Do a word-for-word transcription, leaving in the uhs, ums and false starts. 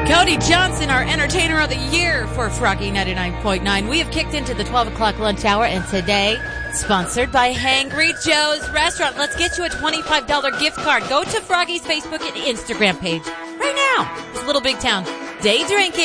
Cody Johnson, our Entertainer of the Year for Froggy ninety-nine point nine. We have kicked into the twelve o'clock lunch hour, and today, sponsored by Hangry Joe's Restaurant. Let's get you a twenty-five dollars gift card. Go to Froggy's Facebook and Instagram page right now. It's Little Big Town. Day drinking.